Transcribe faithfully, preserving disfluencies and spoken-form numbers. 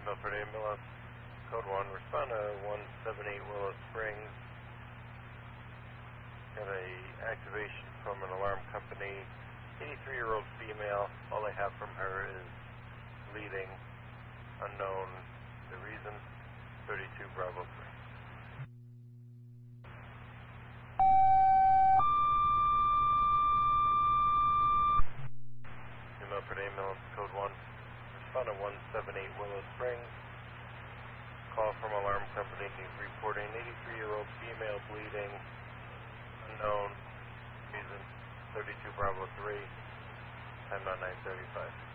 Milford Ambulance, code one, respond to one seven eight Willow Springs. Got a activation from an alarm company, eighty-three-year-old female. All they have from her is bleeding, unknown. The reason, thirty-two Bravo three. Milford Ambulance, code one, respond to one seven eight Willow Springs. Call from alarm company reporting eighty-three-year-old female bleeding, unknown, reason, thirty-two Bravo three, time now nine thirty-five.